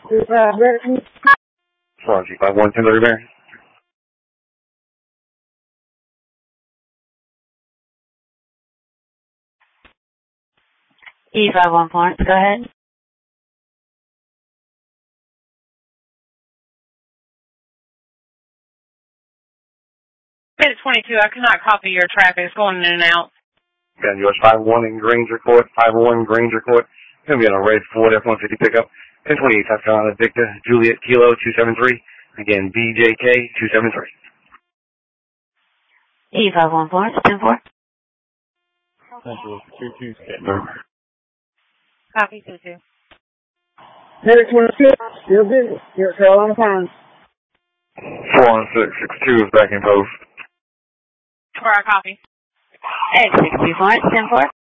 Sorry, G5110 Bear. E51 Florence, go ahead. It's 22. I cannot copy your traffic. It's going in and out. Got US 51 in Granger Court, 501 Granger Court. Going to be on a red Ford F-150 pickup. 1028 South Carolina Victor, Juliet Kilo 273. Again, BJK 273. E51 Florence, 10-4. Central 22 Stanford. Copy 22. Headed 26, still busy. Here at Carolina Pines. 41662 is back in post. Where I copy. X62 Florence, 10-4.